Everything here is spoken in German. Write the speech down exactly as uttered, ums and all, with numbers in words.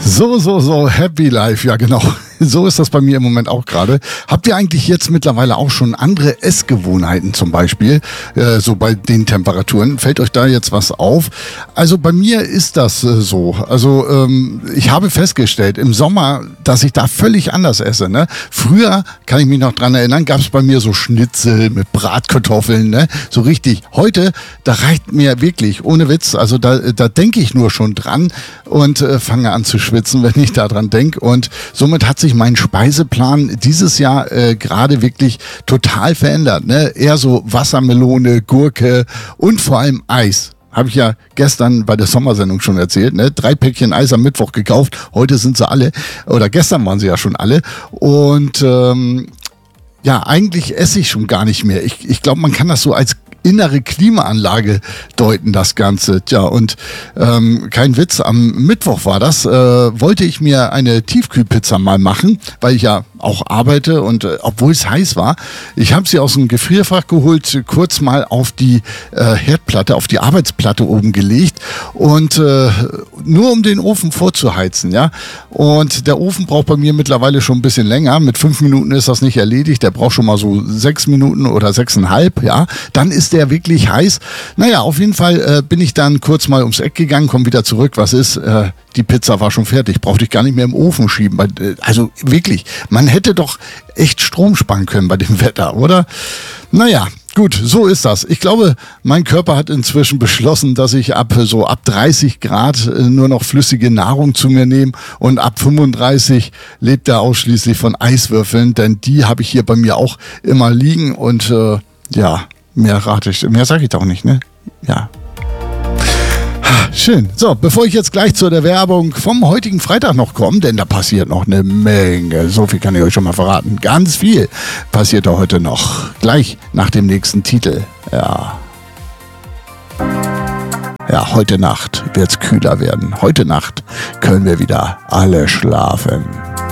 So, so, so, Happy Life, ja genau. So ist das bei mir im Moment auch gerade. Habt ihr eigentlich jetzt mittlerweile auch schon andere Essgewohnheiten zum Beispiel, äh, so bei den Temperaturen? Fällt euch da jetzt was auf? Also bei mir ist das äh, so. Also ähm, ich habe festgestellt im Sommer, dass ich da völlig anders esse. Ne? Früher, kann ich mich noch dran erinnern, gab es bei mir so Schnitzel mit Bratkartoffeln, ne? So richtig. Heute, da reicht mir wirklich, ohne Witz, also da, da denke ich nur schon dran und äh, fange an zu schwitzen, wenn ich da dran denke. Und somit hat sich mein Speiseplan dieses Jahr äh, gerade wirklich total verändert. Ne? Eher so Wassermelone, Gurke und vor allem Eis. Habe ich ja gestern bei der Sommersendung schon erzählt. Ne? Drei Päckchen Eis am Mittwoch gekauft. Heute sind sie alle. Oder gestern waren sie ja schon alle. Und ähm, ja, eigentlich esse ich schon gar nicht mehr. Ich, ich glaube, man kann das so als innere Klimaanlage deuten, das Ganze. Tja, und ähm, kein Witz, am Mittwoch war das, äh, wollte ich mir eine Tiefkühlpizza mal machen, weil ich ja auch arbeite und äh, obwohl es heiß war, ich habe sie aus dem Gefrierfach geholt, kurz mal auf die äh, Herdplatte, auf die Arbeitsplatte oben gelegt und äh, nur um den Ofen vorzuheizen, ja. Und der Ofen braucht bei mir mittlerweile schon ein bisschen länger. Mit fünf Minuten ist das nicht erledigt. Der braucht schon mal so sechs Minuten oder sechseinhalb, ja. Dann ist der wirklich heiß. Naja, auf jeden Fall äh, bin ich dann kurz mal ums Eck gegangen, komm wieder zurück. Was ist? Äh, die Pizza war schon fertig. Brauchte ich gar nicht mehr im Ofen schieben. Also wirklich, man hätte doch echt Strom sparen können bei dem Wetter, oder? Naja, gut, so ist das. Ich glaube, mein Körper hat inzwischen beschlossen, dass ich ab so ab dreißig Grad nur noch flüssige Nahrung zu mir nehme und ab fünfunddreißig lebt er ausschließlich von Eiswürfeln, denn die habe ich hier bei mir auch immer liegen und äh, ja, mehr rate ich, mehr sage ich doch nicht, ne? Ja. Schön. So, bevor ich jetzt gleich zu der Werbung vom heutigen Freitag noch komme, denn da passiert noch eine Menge. So viel kann ich euch schon mal verraten. Ganz viel passiert da heute noch. Gleich nach dem nächsten Titel. Ja. Ja, heute Nacht wird's kühler werden. Heute Nacht können wir wieder alle schlafen.